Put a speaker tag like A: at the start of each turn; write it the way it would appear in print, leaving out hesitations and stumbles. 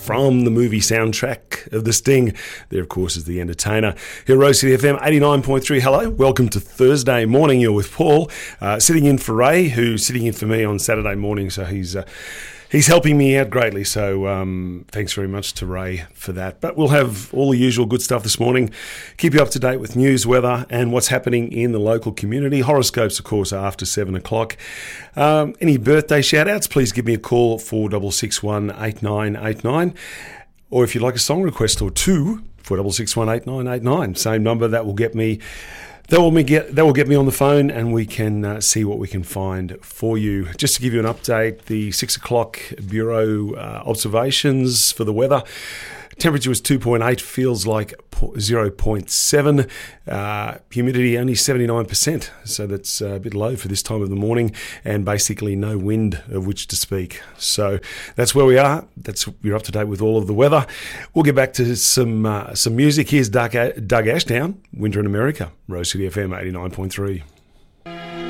A: from the movie soundtrack of The Sting. There, of course, is The Entertainer. Here at Rose City FM 89.3. Hello, welcome to Thursday morning. You're with Paul, sitting in for Ray, who's sitting in for me on Saturday morning, so he's helping me out greatly, so thanks very much to Ray for that. But we'll have all the usual good stuff this morning, keep you up to date with news, weather, and what's happening in the local community. Horoscopes, of course, are after 7 o'clock. Any birthday shout-outs, please give me a call, 4661 8989. Or if you'd like a song request or two, 4661 8989. Same number, that will get me... That will get me on the phone, and we can see what we can find for you. Just to give you an update, the 6 o'clock Bureau observations for the weather. Temperature was 2.8, feels like 0.7. Humidity only 79%, so that's a bit low for this time of the morning, and basically no wind of which to speak. So that's where we are. You're up to date with all of the weather. We'll get back to some music. Here's Doug Ashdown, Winter in America, Rose City FM 89.3.